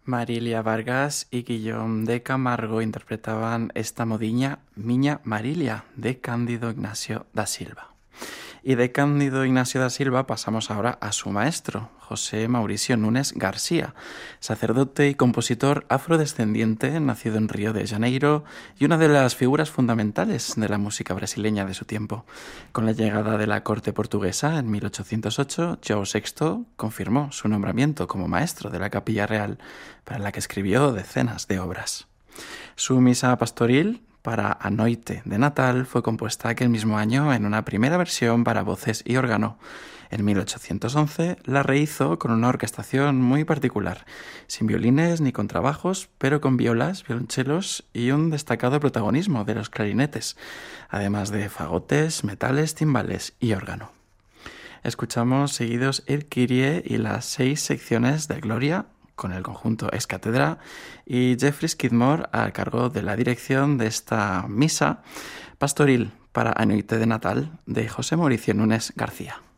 Marilia Vargas y Guillaume de Camargo interpretaban esta modiña Miña Marilia de Cándido Ignacio da Silva. Y de Cándido Ignacio da Silva pasamos ahora a su maestro, José Mauricio Nunes García, sacerdote y compositor afrodescendiente, nacido en Río de Janeiro y una de las figuras fundamentales de la música brasileña de su tiempo. Con la llegada de la corte portuguesa en 1808, João VI confirmó su nombramiento como maestro de la Capilla Real, para la que escribió decenas de obras. Su misa pastoril para A Noite de Natal fue compuesta aquel mismo año en una primera versión para voces y órgano. En 1811 la rehizo con una orquestación muy particular, sin violines ni contrabajos, pero con violas, violonchelos y un destacado protagonismo de los clarinetes, además de fagotes, metales, timbales y órgano. Escuchamos seguidos el Kyrie y las 6 secciones de Gloria, con el conjunto Ex Cathedra, y Jeffrey Skidmore a cargo de la dirección de esta misa pastoril para A Noite de Natal de José Mauricio Nunes García.